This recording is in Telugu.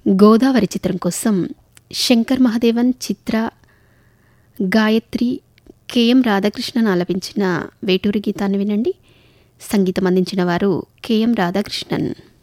గోదావరి చిత్రం కోసం శంకర్ మహాదేవన్, చిత్ర, గాయత్రి, కెఎం రాధాకృష్ణన్ ఆలపించిన వేటూరి గీతాన్ని వినండి. సంగీతం అందించిన వారు కెఎం రాధాకృష్ణన్.